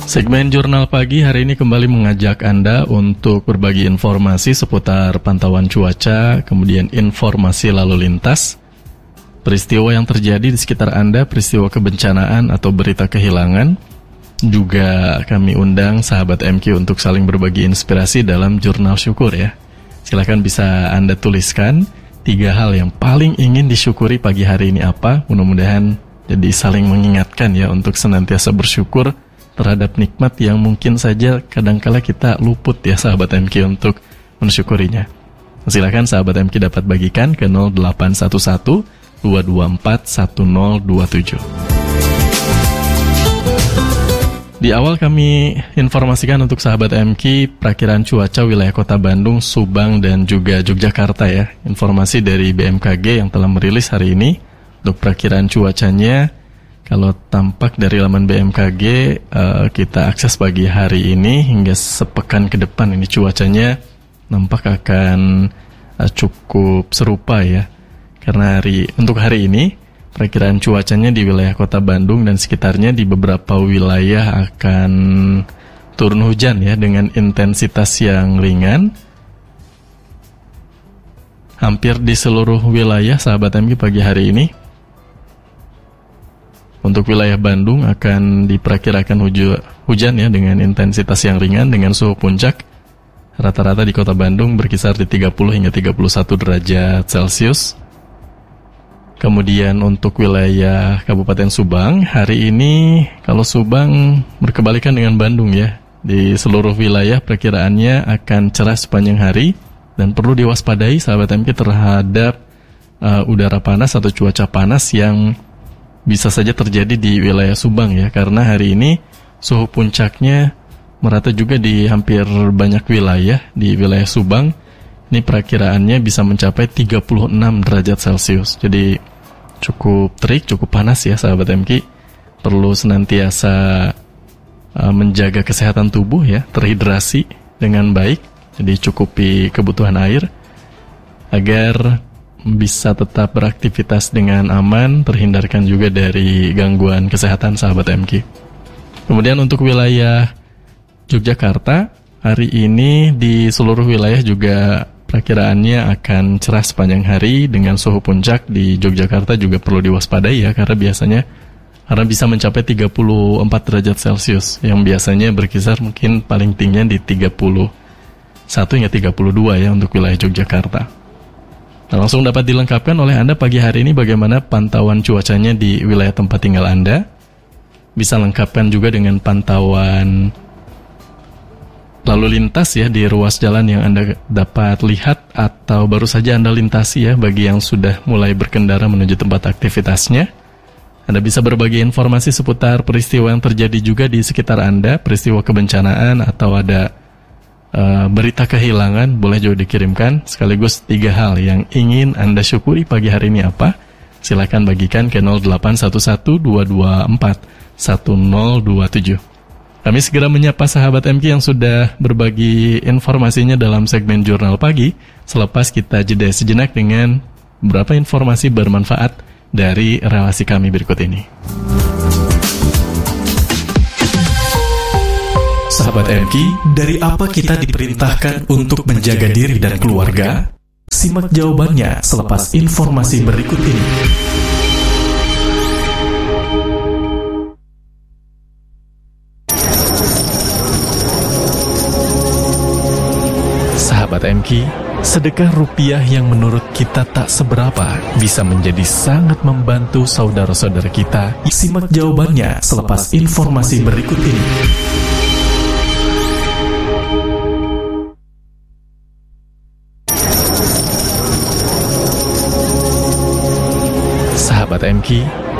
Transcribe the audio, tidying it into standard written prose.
Segmen Jurnal Pagi hari ini kembali mengajak Anda untuk berbagi informasi seputar pantauan cuaca, kemudian informasi lalu lintas, peristiwa yang terjadi di sekitar Anda, peristiwa kebencanaan atau berita kehilangan. Juga kami undang sahabat MQ untuk saling berbagi inspirasi dalam Jurnal Syukur ya. Silakan bisa Anda tuliskan 3 hal yang paling ingin disyukuri pagi hari ini apa. Mudah-mudahan jadi saling mengingatkan ya untuk senantiasa bersyukur terhadap nikmat yang mungkin saja kadangkala kita luput ya sahabat MQ untuk mensyukurinya. Silakan sahabat MQ dapat bagikan ke 0811 224 1027. Di awal kami informasikan untuk sahabat MQ perakiraan cuaca wilayah Kota Bandung, Subang dan juga Yogyakarta ya. Informasi dari BMKG yang telah merilis hari ini untuk perakiraan cuacanya. Kalau tampak dari laman BMKG, kita akses pagi hari ini hingga sepekan ke depan ini cuacanya nampak akan cukup serupa ya. Karena untuk hari ini, perakiraan cuacanya di wilayah Kota Bandung dan sekitarnya di beberapa wilayah akan turun hujan ya dengan intensitas yang ringan. Hampir di seluruh wilayah sahabat MG pagi hari ini. Untuk wilayah Bandung akan diperkirakan hujan ya dengan intensitas yang ringan dengan suhu puncak rata-rata di Kota Bandung berkisar di 30 hingga 31 derajat Celcius. Kemudian untuk wilayah Kabupaten Subang, hari ini kalau Subang berkebalikan dengan Bandung ya. Di seluruh wilayah perkiraannya akan cerah sepanjang hari dan perlu diwaspadai sahabat MK terhadap udara panas atau cuaca panas yang bisa saja terjadi di wilayah Subang ya, karena hari ini suhu puncaknya merata juga di hampir banyak wilayah di wilayah Subang. Ini perakiraannya bisa mencapai 36 derajat Celcius. Jadi cukup terik, cukup panas ya sahabat MK. Perlu senantiasa menjaga kesehatan tubuh ya, terhidrasi dengan baik. Jadi cukupi kebutuhan air agar bisa tetap beraktivitas dengan aman, terhindarkan juga dari gangguan kesehatan sahabat MQ. Kemudian untuk wilayah Yogyakarta, hari ini di seluruh wilayah juga perakiraannya akan cerah sepanjang hari dengan suhu puncak di Yogyakarta juga perlu diwaspadai ya, karena bisa mencapai 34 derajat Celcius yang biasanya berkisar mungkin paling tingginya di 31 hingga 32 ya untuk wilayah Yogyakarta. Nah, langsung dapat dilengkapkan oleh Anda pagi hari ini bagaimana pantauan cuacanya di wilayah tempat tinggal Anda. Bisa lengkapkan juga dengan pantauan lalu lintas ya di ruas jalan yang Anda dapat lihat atau baru saja Anda lintasi ya bagi yang sudah mulai berkendara menuju tempat aktivitasnya. Anda bisa berbagi informasi seputar peristiwa yang terjadi juga di sekitar Anda, peristiwa kebencanaan atau ada berita kehilangan, boleh juga dikirimkan. Sekaligus 3 hal yang ingin Anda syukuri pagi hari ini apa? Silakan bagikan ke 0811 224 1027. Kami segera menyapa sahabat MQ yang sudah berbagi informasinya dalam segmen Jurnal Pagi. Selepas kita jeda sejenak dengan beberapa informasi bermanfaat dari relasi kami berikut ini. Sahabat MQ, dari apa kita diperintahkan untuk menjaga diri dan keluarga? Simak jawabannya selepas informasi berikut ini. Sahabat MQ, sedekah rupiah yang menurut kita tak seberapa bisa menjadi sangat membantu saudara-saudara kita. Simak jawabannya selepas informasi berikut ini. Sahabat MQ,